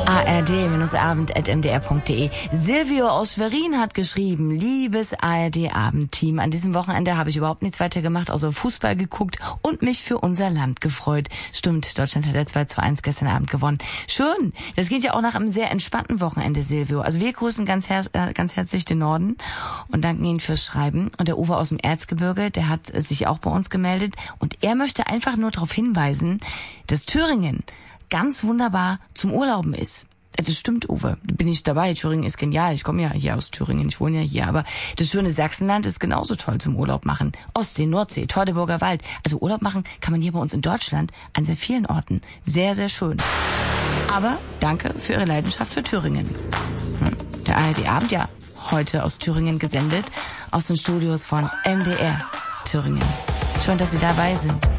ard-abend@mdr.de. Silvio aus Schwerin hat geschrieben: Liebes ARD-Abendteam, an diesem Wochenende habe ich überhaupt nichts weiter gemacht, außer Fußball geguckt und mich für unser Land gefreut. Stimmt, Deutschland hat ja 2:1 gestern Abend gewonnen. Schön, das geht ja auch nach einem sehr entspannten Wochenende, Silvio. Also wir grüßen ganz herzlich den Norden und danken Ihnen fürs Schreiben. Und der Uwe aus dem Erzgebirge, der hat sich auch bei uns gemeldet und er möchte einfach nur darauf hinweisen, dass Thüringen ganz wunderbar zum Urlauben ist. Das stimmt, Uwe. Da bin ich dabei. Thüringen ist genial. Ich komme ja hier aus Thüringen. Ich wohne ja hier. Aber das schöne Sachsenland ist genauso toll zum Urlaub machen. Ostsee, Nordsee, Teutoburger Wald. Also Urlaub machen kann man hier bei uns in Deutschland an sehr vielen Orten. Sehr, sehr schön. Aber danke für Ihre Leidenschaft für Thüringen. Der ARD-Abend, ja, heute aus Thüringen gesendet. Aus den Studios von MDR Thüringen. Schön, dass Sie dabei sind.